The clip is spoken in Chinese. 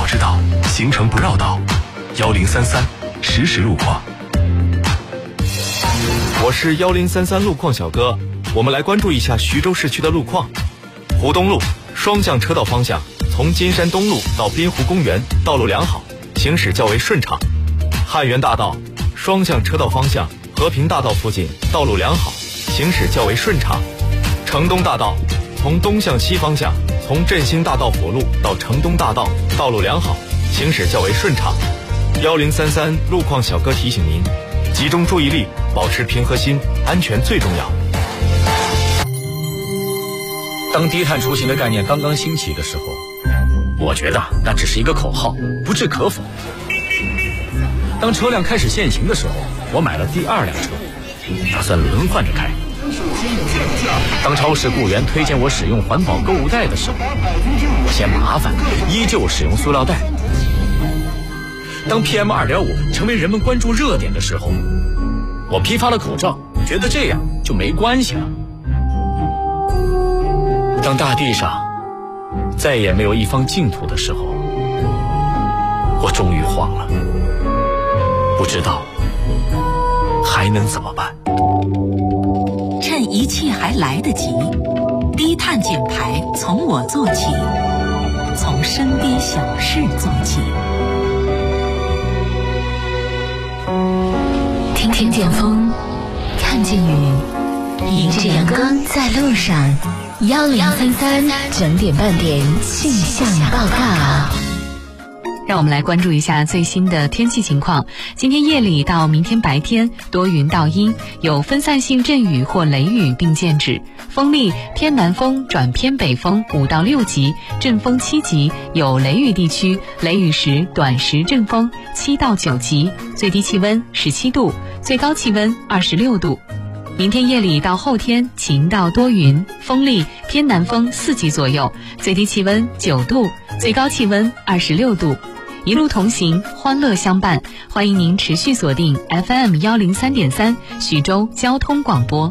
早知道，行程不绕道。1033实时路况。 我是1033路况小哥，我们来关注一下徐州市区的路况。湖东路双向车道方向，从金山东路到滨湖公园道路良好，行驶较为顺畅。汉源大道双向车道方向，和平大道附近道路良好，行驶较为顺畅。城东大道从东向西方向，从振兴大道辅路到城东大道道路良好，行驶较为顺畅。1033路况小哥提醒您，集中注意力，保持平和心，安全最重要。 当低碳出行的概念刚刚兴起的时候，我觉得那只是一个口号，不置可否。当车辆开始限行的时候，我买了第2辆车，打算轮换着开。当超市雇员推荐我使用环保购物袋的时候，我嫌麻烦，依旧使用塑料袋。当 PM2.5 成为人们关注热点的时候，我批发了口罩，觉得这样就没关系了。当大地上再也没有一方净土的时候，我终于慌了，不知道还能怎么办。 趁一切还来得及，低碳减排从我做起，从身边小事做起。听见风，看见雨，迎着阳光在路上。1033整点半点气象报告。 让我们来关注一下最新的天气情况。今天夜里到明天白天多云到阴，有分散性阵雨或雷雨并见指，风力偏南风转偏北风5到6级，阵风7级，有雷雨地区雷雨时短时阵风7到9级，最低气温17度，最高气温26度。明天夜里到后天晴到多云，风力偏南风4级左右，最低气温9度，最高气温26度。一路同行，欢乐相伴，欢迎您持续锁定 FM103.3 徐州交通广播。